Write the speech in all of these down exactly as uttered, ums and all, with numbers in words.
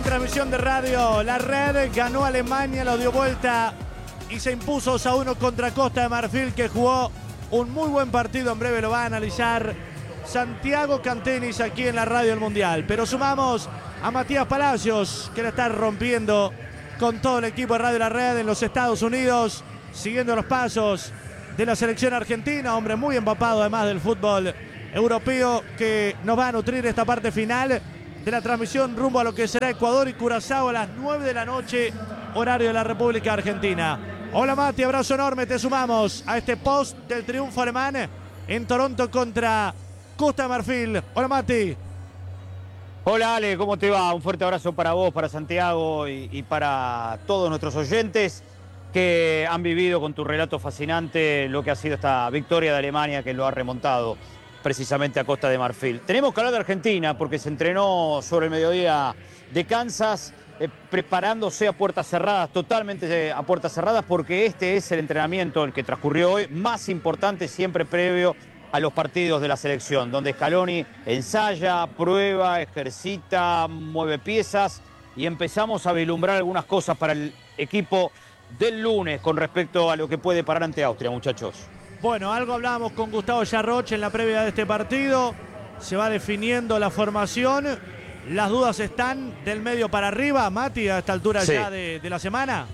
transmisión de radio. La Red ganó a Alemania, lo dio vuelta y se impuso dos a uno contra Costa de Marfil, que jugó un muy buen partido. En breve lo va a analizar Santiago Cantenis aquí en la Radio del Mundial. Pero sumamos a Matías Palacios, que la está rompiendo con todo el equipo de Radio La Red en los Estados Unidos, siguiendo los pasos de la selección argentina. Hombre muy empapado además del fútbol europeo, que nos va a nutrir esta parte final de la transmisión rumbo a lo que será Ecuador y Curazao a las nueve de la noche, horario de la República Argentina. Hola Mati, abrazo enorme, te sumamos a este post del triunfo alemán en Toronto contra Costa de Marfil. Hola Mati. Hola Ale, ¿cómo te va? Un fuerte abrazo para vos, para Santiago y, y para todos nuestros oyentes que han vivido con tu relato fascinante lo que ha sido esta victoria de Alemania, que lo ha remontado precisamente a Costa de Marfil. Tenemos que hablar de Argentina porque se entrenó sobre el mediodía de Kansas, eh, preparándose a puertas cerradas, totalmente a puertas cerradas, porque este es el entrenamiento, el que transcurrió hoy, más importante siempre previo a los partidos de la selección, donde Scaloni ensaya, prueba, ejercita, mueve piezas y empezamos a vislumbrar algunas cosas para el equipo del lunes con respecto a lo que puede parar ante Austria, muchachos. Bueno, algo hablábamos con Gustavo Yarroche en la previa de este partido. Se va definiendo la formación. Las dudas están del medio para arriba, Mati, a esta altura sí. ya de, de la semana.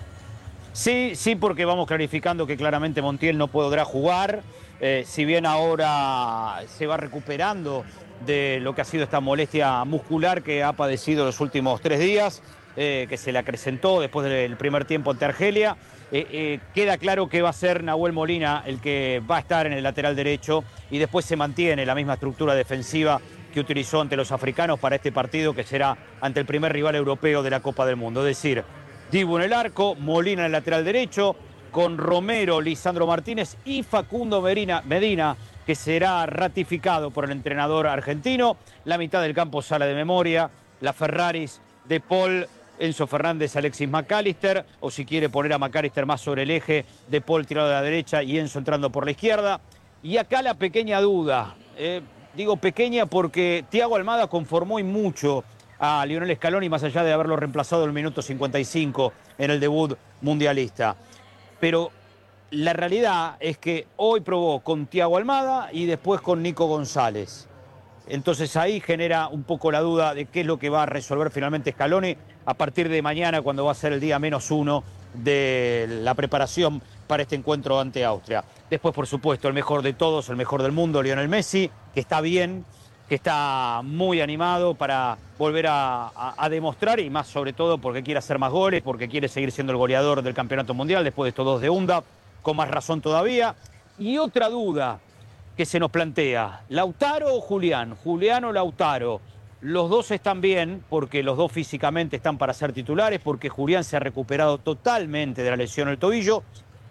Sí, sí, porque vamos clarificando que claramente Montiel no podrá jugar. Eh, si bien ahora se va recuperando de lo que ha sido esta molestia muscular que ha padecido los últimos tres días, eh, que se le acrecentó después del primer tiempo ante Argelia. Eh, eh, queda claro que va a ser Nahuel Molina el que va a estar en el lateral derecho y después se mantiene la misma estructura defensiva que utilizó ante los africanos para este partido, que será ante el primer rival europeo de la Copa del Mundo. Es decir, Dibu en el arco, Molina en el lateral derecho, con Romero, Lisandro Martínez y Facundo Medina, Medina, que será ratificado por el entrenador argentino. La mitad del campo sala de memoria, la Ferraris de Paul, Enzo Fernández, Alexis McAllister, o si quiere poner a McAllister más sobre el eje, de Paul tirado de la derecha y Enzo entrando por la izquierda. Y acá la pequeña duda, eh, digo pequeña porque Thiago Almada conformó y mucho a Lionel Scaloni, más allá de haberlo reemplazado en el minuto cincuenta y cinco en el debut mundialista. Pero la realidad es que hoy probó con Thiago Almada y después con Nico González. Entonces ahí genera un poco la duda de qué es lo que va a resolver finalmente Scaloni a partir de mañana, cuando va a ser el día menos uno de la preparación para este encuentro ante Austria. Después, por supuesto, el mejor de todos, el mejor del mundo, Lionel Messi, que está bien, que está muy animado para volver a, a, a demostrar, y más sobre todo porque quiere hacer más goles, porque quiere seguir siendo el goleador del campeonato mundial después de estos dos de Unda, con más razón todavía. Y otra duda que se nos plantea, ¿Lautaro o Julián? Julián o Lautaro. Los dos están bien, porque los dos físicamente están para ser titulares, porque Julián se ha recuperado totalmente de la lesión del tobillo.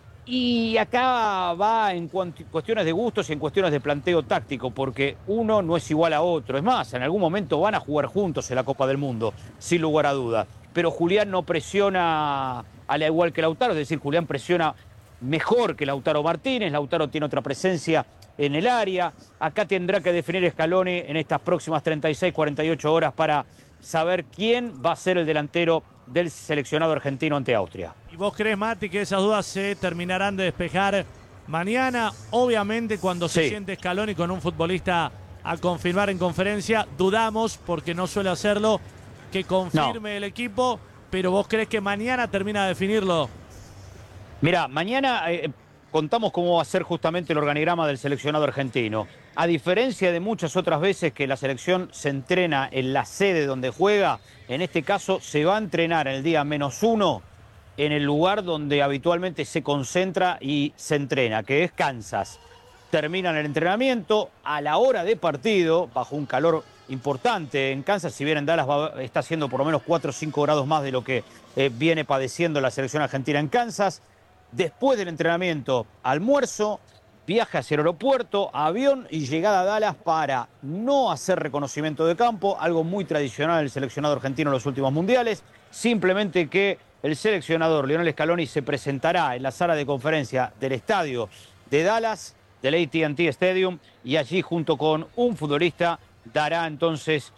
Y acá va en cuestiones de gustos y en cuestiones de planteo táctico, porque uno no es igual a otro. Es más, en algún momento van a jugar juntos en la Copa del Mundo, sin lugar a duda. Pero Julián no presiona al igual que Lautaro, es decir, Julián presiona mejor que Lautaro Martínez. Lautaro tiene otra presencia en el área. Acá tendrá que definir Scaloni en estas próximas treinta y seis, cuarenta y ocho horas para saber quién va a ser el delantero del seleccionado argentino ante Austria. ¿Y vos crees, Mati, que esas dudas se terminarán de despejar mañana? Obviamente, cuando se sí. siente Scaloni con un futbolista a confirmar en conferencia, dudamos, porque no suele hacerlo, que confirme no. el equipo, pero ¿vos crees que mañana termina de definirlo? Mirá, mañana eh, contamos cómo va a ser justamente el organigrama del seleccionado argentino. A diferencia de muchas otras veces que la selección se entrena en la sede donde juega, en este caso se va a entrenar el día menos uno en el lugar donde habitualmente se concentra y se entrena, que es Kansas. Terminan el entrenamiento a la hora de partido, bajo un calor importante en Kansas, si bien en Dallas va, está haciendo por lo menos cuatro o cinco grados más de lo que eh, viene padeciendo la selección argentina en Kansas. Después del entrenamiento, almuerzo, viaje hacia el aeropuerto, avión y llegada a Dallas para no hacer reconocimiento de campo, algo muy tradicional del seleccionado argentino en los últimos mundiales. Simplemente que el seleccionador Lionel Scaloni se presentará en la sala de conferencia del estadio de Dallas, del A T and T Stadium, y allí junto con un futbolista dará entonces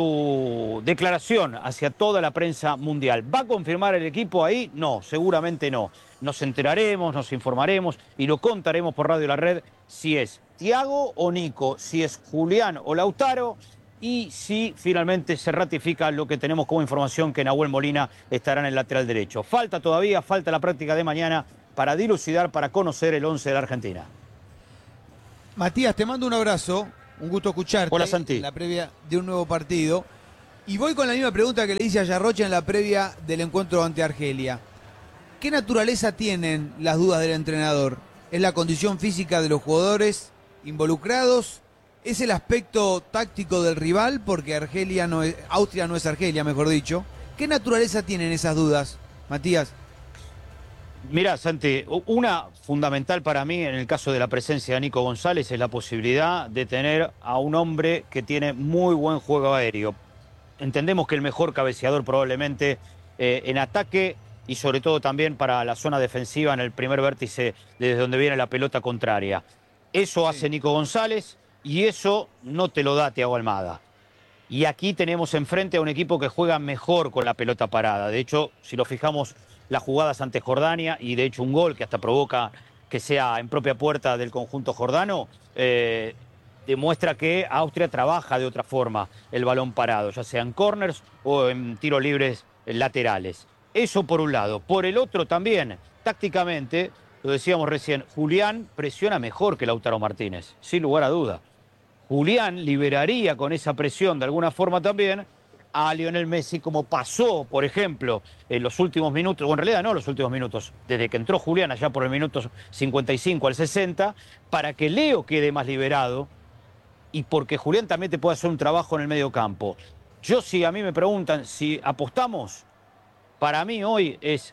su declaración hacia toda la prensa mundial. ¿Va a confirmar el equipo ahí? No, seguramente no. Nos enteraremos, nos informaremos y lo contaremos por Radio La Red si es Thiago o Nico, si es Julián o Lautaro y si finalmente se ratifica lo que tenemos como información que Nahuel Molina estará en el lateral derecho. Falta todavía, falta la práctica de mañana para dilucidar, para conocer el once de la Argentina. Matías, te mando un abrazo. Un gusto escucharte. Hola, Santi. En la previa de un nuevo partido. Y voy con la misma pregunta que le hice a Yarrocha en la previa del encuentro ante Argelia. ¿Qué naturaleza tienen las dudas del entrenador? ¿Es la condición física de los jugadores involucrados? ¿Es el aspecto táctico del rival? Porque Argelia no es, Austria no es Argelia, mejor dicho. ¿Qué naturaleza tienen esas dudas, Matías? Mirá, Santi, una fundamental para mí en el caso de la presencia de Nico González es la posibilidad de tener a un hombre que tiene muy buen juego aéreo. Entendemos que el mejor cabeceador probablemente eh, en ataque y sobre todo también para la zona defensiva en el primer vértice desde donde viene la pelota contraria. Eso hace Nico González y eso no te lo da Thiago Almada. Y aquí tenemos enfrente a un equipo que juega mejor con la pelota parada. De hecho, si lo fijamos, las jugadas ante Jordania y de hecho un gol que hasta provoca que sea en propia puerta del conjunto jordano, eh, demuestra que Austria trabaja de otra forma el balón parado, ya sea en corners o en tiros libres laterales. Eso por un lado. Por el otro también, tácticamente, lo decíamos recién, Julián presiona mejor que Lautaro Martínez, sin lugar a duda. Julián liberaría con esa presión de alguna forma también a Lionel Messi, como pasó, por ejemplo, en los últimos minutos, o en realidad no los últimos minutos, desde que entró Julián allá por el minuto cincuenta y cinco al sesenta, para que Leo quede más liberado y porque Julián también te puede hacer un trabajo en el medio campo. Yo, si a mí me preguntan si apostamos, para mí hoy es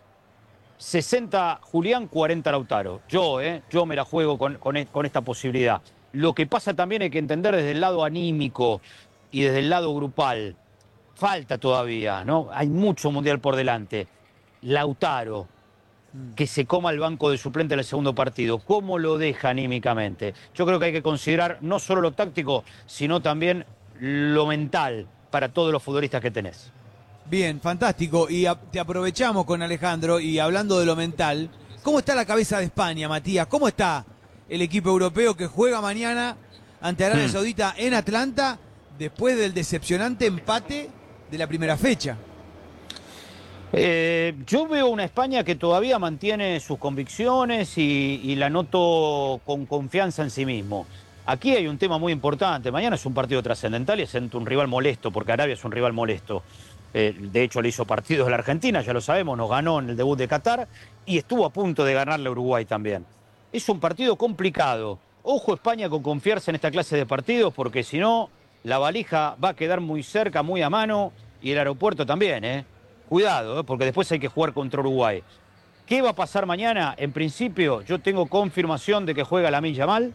sesenta Julián, cuarenta Lautaro. Yo, eh, yo me la juego con, con, con esta posibilidad. Lo que pasa también hay que entender desde el lado anímico y desde el lado grupal. Falta todavía, ¿no? Hay mucho mundial por delante. Lautaro, que se coma el banco de suplente en el segundo partido, ¿cómo lo deja anímicamente? Yo creo que hay que considerar no solo lo táctico, sino también lo mental para todos los futbolistas que tenés. Bien, fantástico. Y a, te aprovechamos con Alejandro y hablando de lo mental, ¿cómo está la cabeza de España, Matías? ¿Cómo está el equipo europeo que juega mañana ante Arabia hmm. Saudita en Atlanta después del decepcionante empate de la primera fecha? Eh, yo veo una España que todavía mantiene sus convicciones y, y la noto con confianza en sí mismo. Aquí hay un tema muy importante. Mañana es un partido trascendental y es ante un rival molesto, porque Arabia es un rival molesto. Eh, de hecho, le hizo partidos a la Argentina, ya lo sabemos, nos ganó en el debut de Qatar y estuvo a punto de ganarle a Uruguay también. Es un partido complicado. Ojo España con confiarse en esta clase de partidos, porque si no, la valija va a quedar muy cerca, muy a mano, y el aeropuerto también, ¿eh? Cuidado, ¿eh? Porque después hay que jugar contra Uruguay. ¿Qué va a pasar mañana? En principio, yo tengo confirmación de que juega Lamine Yamal,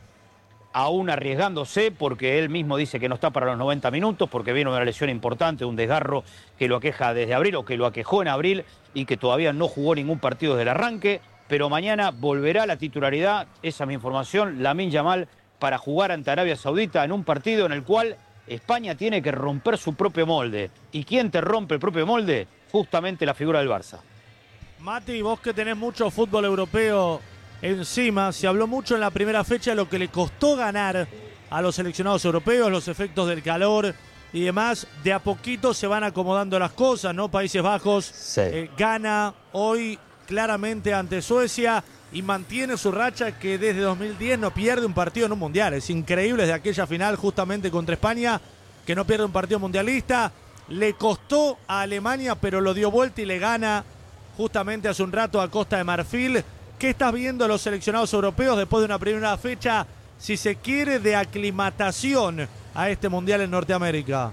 aún arriesgándose, porque él mismo dice que no está para los noventa minutos, porque viene una lesión importante, un desgarro que lo aqueja desde abril, o que lo aquejó en abril, y que todavía no jugó ningún partido desde el arranque, pero mañana volverá a la titularidad, esa es mi información, Lamine Yamal, para jugar ante Arabia Saudita en un partido en el cual España tiene que romper su propio molde. ¿Y quién te rompe el propio molde? Justamente la figura del Barça. Mati, vos que tenés mucho fútbol europeo encima, se habló mucho en la primera fecha de lo que le costó ganar a los seleccionados europeos, los efectos del calor y demás. De a poquito se van acomodando las cosas, ¿no? Países Bajos sí. eh, gana hoy claramente ante Suecia y mantiene su racha que desde dos mil diez no pierde un partido en un mundial. Es increíble desde aquella final justamente contra España que no pierde un partido mundialista. Le costó a Alemania, pero lo dio vuelta y le gana justamente hace un rato a Costa de Marfil. ¿Qué estás viendo a los seleccionados europeos después de una primera fecha, si se quiere, de aclimatación a este mundial en Norteamérica?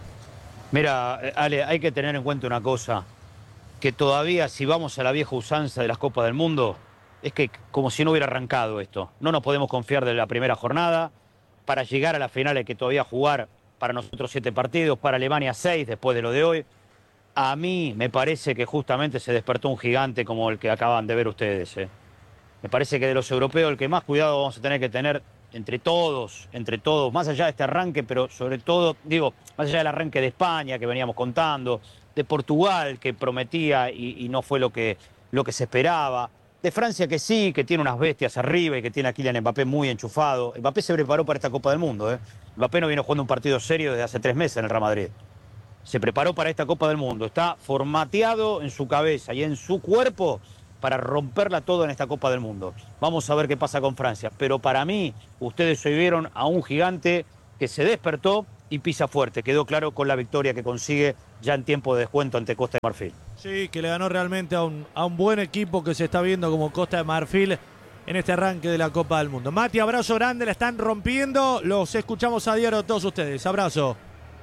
Mira, Ale, hay que tener en cuenta una cosa, que todavía si vamos a la vieja usanza de las Copas del Mundo, es que como si no hubiera arrancado esto. No nos podemos confiar de la primera jornada. Para llegar a la final hay que todavía jugar para nosotros siete partidos, para Alemania seis después de lo de hoy. A mí me parece que justamente se despertó un gigante como el que acaban de ver ustedes. ¿eh? Me parece que de los europeos el que más cuidado vamos a tener que tener entre todos, entre todos, más allá de este arranque, pero sobre todo, digo, más allá del arranque de España que veníamos contando, de Portugal que prometía y, y no fue lo que, lo que se esperaba, de Francia que sí, que tiene unas bestias arriba y que tiene a Kylian Mbappé muy enchufado. Mbappé se preparó para esta Copa del Mundo, ¿eh? Mbappé no viene jugando un partido serio desde hace tres meses en el Real Madrid. Se preparó para esta Copa del Mundo, está formateado en su cabeza y en su cuerpo para romperla todo en esta Copa del Mundo. Vamos a ver qué pasa con Francia, pero para mí, ustedes hoy vieron a un gigante que se despertó y pisa fuerte. Quedó claro con la victoria que consigue ya en tiempo de descuento ante Costa de Marfil. Sí, que le ganó realmente a un, a un buen equipo que se está viendo como Costa de Marfil en este arranque de la Copa del Mundo. Mati, abrazo grande, la están rompiendo. Los escuchamos a diario todos ustedes. Abrazo.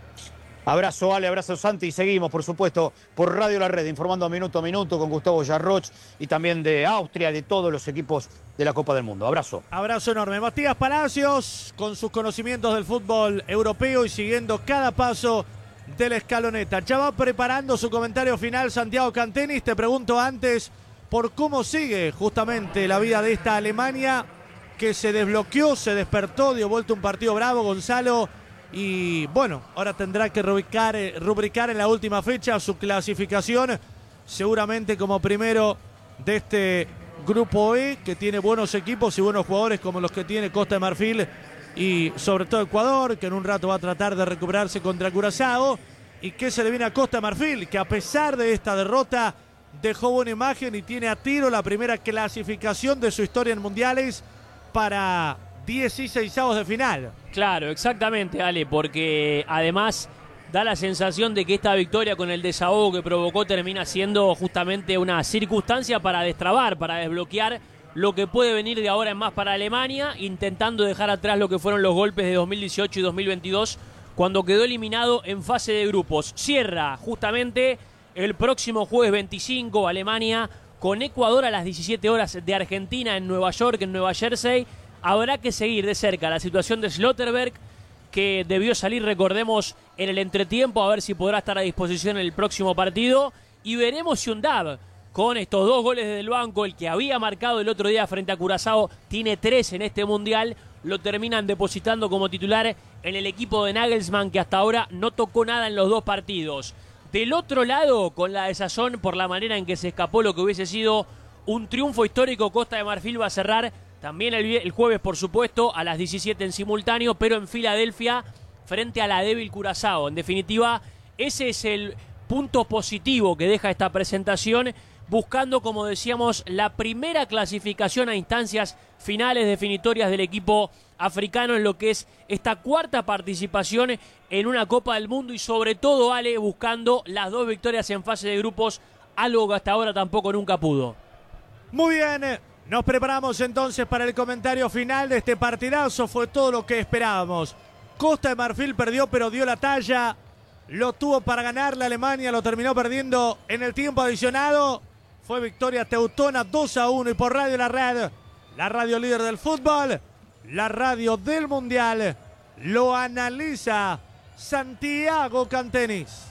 Abrazo Ale, abrazo Santi y seguimos por supuesto por Radio La Red informando minuto a minuto con Gustavo Yarroch y también de Austria, de todos los equipos de la Copa del Mundo. Abrazo. Abrazo enorme. Matías Palacios con sus conocimientos del fútbol europeo y siguiendo cada paso de la escaloneta. Ya va preparando su comentario final Santiago Cantenis. Te pregunto antes por cómo sigue justamente la vida de esta Alemania que se desbloqueó, se despertó, dio vuelta un partido bravo, Gonzalo. Y bueno, ahora tendrá que rubricar, rubricar en la última fecha su clasificación, seguramente como primero de este grupo E, que tiene buenos equipos y buenos jugadores como los que tiene Costa de Marfil y sobre todo Ecuador, que en un rato va a tratar de recuperarse contra Curazao. Y que se le viene a Costa de Marfil, que a pesar de esta derrota dejó buena imagen y tiene a tiro la primera clasificación de su historia en mundiales para dieciseisavos de final. Claro, exactamente, Ale, porque además da la sensación de que esta victoria con el desahogo que provocó termina siendo justamente una circunstancia para destrabar, para desbloquear lo que puede venir de ahora en más para Alemania, intentando dejar atrás lo que fueron los golpes de dos mil dieciocho y dos mil veintidós, cuando quedó eliminado en fase de grupos. Cierra justamente el próximo jueves veinticinco Alemania con Ecuador a las diecisiete horas de Argentina en Nueva York, en Nueva Jersey. Habrá que seguir de cerca la situación de Schlotterberg, que debió salir, recordemos, en el entretiempo, a ver si podrá estar a disposición en el próximo partido. Y veremos si Undav, con estos dos goles desde el banco, el que había marcado el otro día frente a Curazao, tiene tres en este Mundial, lo terminan depositando como titular en el equipo de Nagelsmann, que hasta ahora no tocó nada en los dos partidos. Del otro lado, con la desazón por la manera en que se escapó lo que hubiese sido un triunfo histórico, Costa de Marfil va a cerrar también el, el jueves, por supuesto, a las diecisiete en simultáneo, pero en Filadelfia, frente a la débil Curazao. En definitiva, ese es el punto positivo que deja esta presentación, buscando, como decíamos, la primera clasificación a instancias finales definitorias del equipo africano en lo que es esta cuarta participación en una Copa del Mundo y sobre todo, Ale, buscando las dos victorias en fase de grupos, algo que hasta ahora tampoco nunca pudo. Muy bien. Nos preparamos entonces para el comentario final de este partidazo. Fue todo lo que esperábamos. Costa de Marfil perdió, pero dio la talla. Lo tuvo para ganar la Alemania, lo terminó perdiendo en el tiempo adicionado. Fue victoria teutona dos a uno y por Radio La Red, la radio líder del fútbol, la radio del Mundial, lo analiza Santiago Cantenis.